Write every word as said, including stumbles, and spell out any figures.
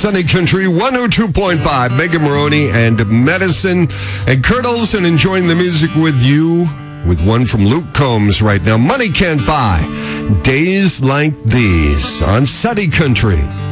Sunny Country one oh two point five. Megan Maroney and Medicine and Kurt Olson enjoying the music with you, with one from Luke Combs right now. Money Can't Buy Days Like These on Sunny Country.